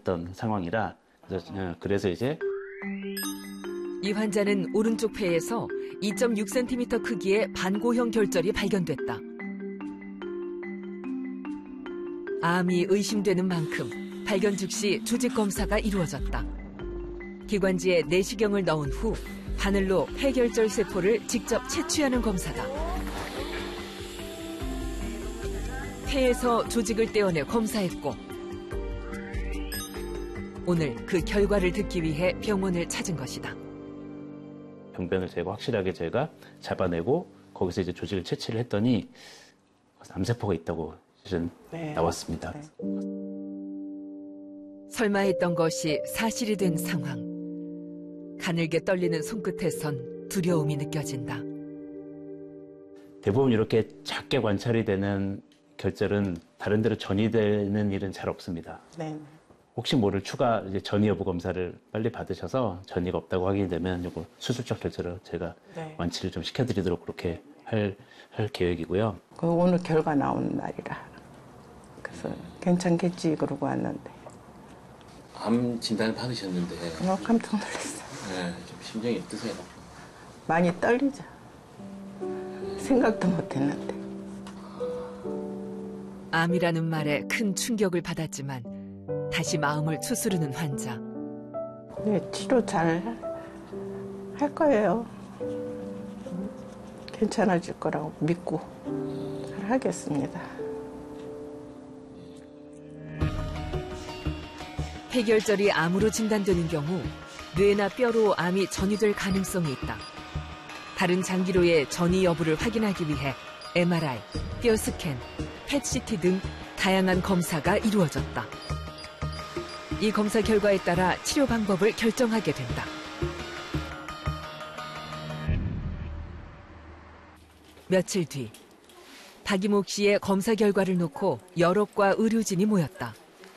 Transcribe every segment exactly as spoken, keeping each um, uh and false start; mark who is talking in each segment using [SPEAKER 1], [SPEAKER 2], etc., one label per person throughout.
[SPEAKER 1] 있었던 상황이라 그래서, 그래서 이제
[SPEAKER 2] 이 환자는 오른쪽 폐에서 이 점 육 센티미터 크기의 반고형 결절이 발견됐다. 암이 의심되는 만큼 발견 즉시 조직 검사가 이루어졌다. 기관지에 내시경을 넣은 후 바늘로 폐결절 세포를 직접 채취하는 검사다. 폐에서 조직을 떼어내 검사했고 오늘 그 결과를 듣기 위해 병원을 찾은 것이다.
[SPEAKER 1] 병변을 제가 확실하게 제가 잡아내고 거기서 이제 조직을 채취를 했더니 암세포가 있다고 실은 네. 나왔습니다. 네.
[SPEAKER 2] 설마 했던 것이 사실이 된 상황. 가늘게 떨리는 손끝에선 두려움이 느껴진다.
[SPEAKER 1] 대부분 이렇게 작게 관찰이 되는 결절은 다른 데로 전이되는 일은 잘 없습니다. 네. 혹시 모를 추가 이제 전이 여부 검사를 빨리 받으셔서 전이가 없다고 확인되면 이거 수술적 결절을 제가 네. 완치를 좀 시켜드리도록 그렇게 할, 할 계획이고요.
[SPEAKER 3] 그 오늘 결과 나오는 날이라 그래서 괜찮겠지 그러고 왔는데.
[SPEAKER 4] 암 진단을 받으셨는데.
[SPEAKER 3] 어, 깜짝 놀랐어요.
[SPEAKER 4] 네, 좀 심정이 어떠세요?
[SPEAKER 3] 많이 떨리죠. 생각도 못했는데.
[SPEAKER 2] 암이라는 말에 큰 충격을 받았지만 다시 마음을 추스르는 환자.
[SPEAKER 3] 네, 치료 잘 할 거예요. 괜찮아질 거라고 믿고 잘 하겠습니다.
[SPEAKER 2] 폐결절이 암으로 진단되는 경우 뇌나 뼈로 암이 전이될 가능성이 있다. 다른 장기로의 전이 여부를 확인하기 위해 엠알아이, 뼈 스캔, 펫시티 등 다양한 검사가 이루어졌다. 이 검사 결과에 따라 치료 방법을 결정하게 된다. 며칠 뒤, 박이목 씨의 검사 결과를 놓고 여럿과 의료진이 모였다.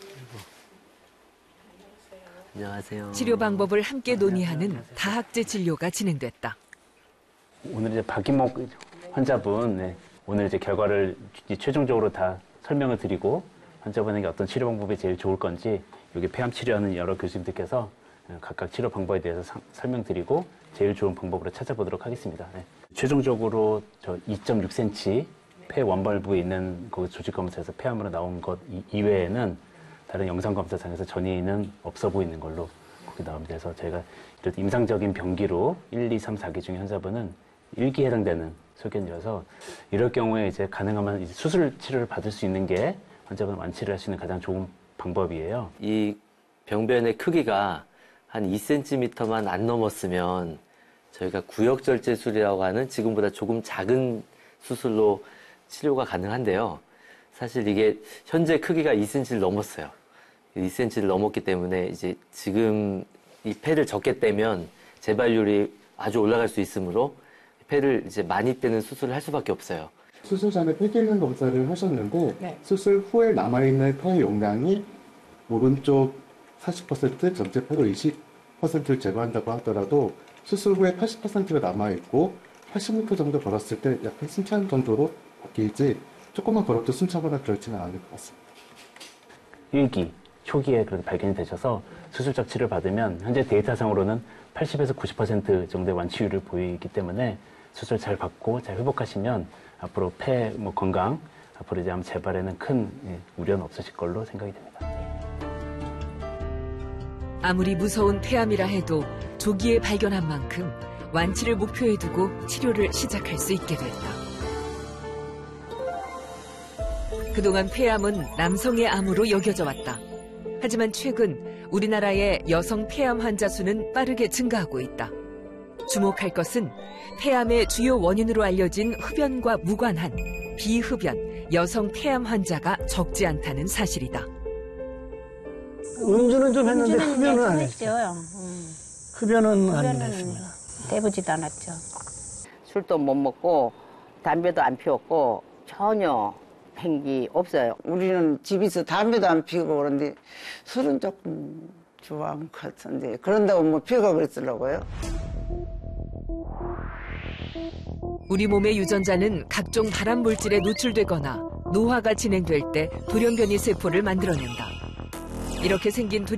[SPEAKER 5] 안녕하세요.
[SPEAKER 2] 치료 방법을 함께 논의하는 다학제 진료가 진행됐다.
[SPEAKER 1] 오늘 이제 박이목 환자분 네, 오늘 이제 결과를 최종적으로 다 설명을 드리고 환자분에게 어떤 치료 방법이 제일 좋을 건지 여기 폐암 치료하는 여러 교수님들께서 각각 치료 방법에 대해서 상, 설명드리고 제일 좋은 방법으로 찾아보도록 하겠습니다. 네. 최종적으로 저 이 점 육 센티미터 폐 원발부에 있는 그 조직 검사에서 폐암으로 나온 것 이외에는 다른 영상 검사상에서 전이는 없어 보이는 걸로 거기 나옵니다. 그래서 저희가 이런 임상적인 병기로 일, 이, 삼, 사 기 중에 환자분은 일 기에 해당되는 소견이라서 이럴 경우에 이제 가능하면 이제 수술 치료를 받을 수 있는 게 환자분 완치를 할 수 있는 가장 좋은 방법이에요.
[SPEAKER 5] 이 병변의 크기가 한 이 센티미터만 안 넘었으면 저희가 구역절제술이라고 하는 지금보다 조금 작은 수술로 치료가 가능한데요. 사실 이게 현재 크기가 이 센티미터를 넘었어요. 이 센티미터를 넘었기 때문에 이제 지금 이 폐를 적게 떼면 재발률이 아주 올라갈 수 있으므로 폐를 이제 많이 떼는 수술을 할 수밖에 없어요.
[SPEAKER 6] 수술 전에 폐 기능 검사를 하셨는데 네. 수술 후에 남아있는 폐 용량이 오른쪽 사십 퍼센트, 전체 폐로 이십 퍼센트를 제거한다고 하더라도 수술 후에 팔십 퍼센트가 남아있고 팔십 미터 정도 걸었을 때 약간 숨찬 정도로 바뀔지 조금만 걸어도 숨차거나 그렇지는 않을 것 같습니다.
[SPEAKER 1] 일 기 초기에 그래도 발견이 되셔서 수술적 치료를 받으면 현재 데이터상으로는 팔십에서 구십 퍼센트 정도의 완치율을 보이기 때문에 수술 잘 받고 잘 회복하시면 앞으로 폐 뭐 건강, 앞으로 이제 암 재발에는 큰 예, 우려는 없으실 걸로 생각이 됩니다.
[SPEAKER 2] 아무리 무서운 폐암이라 해도 조기에 발견한 만큼 완치를 목표에 두고 치료를 시작할 수 있게 됐다. 그동안 폐암은 남성의 암으로 여겨져 왔다. 하지만 최근 우리나라의 여성 폐암 환자 수는 빠르게 증가하고 있다. 주목할 것은 폐암의 주요 원인으로 알려진 흡연과 무관한 비흡연 여성 폐암 환자가 적지 않다는 사실이다.
[SPEAKER 7] 음주는 좀 했는데 흡연은 안
[SPEAKER 8] 했죠.
[SPEAKER 7] 했어요.
[SPEAKER 8] 음.
[SPEAKER 7] 흡연은 안 했습니다.
[SPEAKER 8] 해보지도 않았죠.
[SPEAKER 9] 술도 못 먹고 담배도 안 피웠고 전혀 행기 없어요.
[SPEAKER 3] 우리는 집에서 담배도 안 피우고 그런데 술은 조금 좋아하는 것 같은데 그런다고 뭐 피우고 그랬더라고요.
[SPEAKER 2] 우리 몸의 유전자는 각종 발암 물질에 노출되거나 노화가 진행될 때 돌연변이 세포를 만들어낸다. 이렇게 생긴 돌연